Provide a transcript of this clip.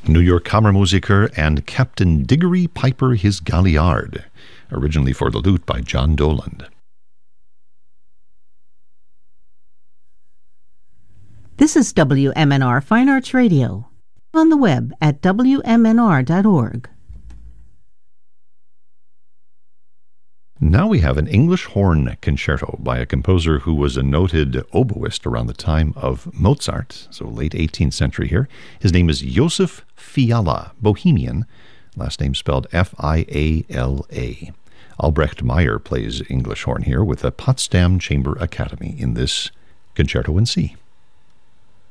New York Kammermusiker and Captain Diggory Piper his Galliard, originally for the lute by John Doland. This is WMNR Fine Arts Radio, on the web at WMNR.org. Now we have an English horn concerto by a composer who was a noted oboist around the time of Mozart, so late 18th century here. His name is Josef Fiala, Bohemian, last name spelled F-I-A-L-A. Albrecht Meyer plays English horn here with the Potsdam Chamber Academy in this Concerto in C.